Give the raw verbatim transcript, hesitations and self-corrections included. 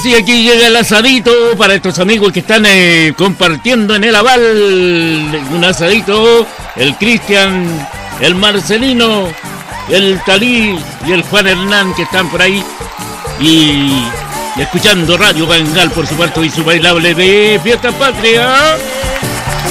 sí, aquí llega el asadito para estos amigos que están eh, compartiendo en el aval. Un asadito, el Cristian, el Marcelino, el Talí y el Juan Hernán que están por ahí. Y, y escuchando Radio Bangal, por supuesto, y su bailable de Fiesta Patria.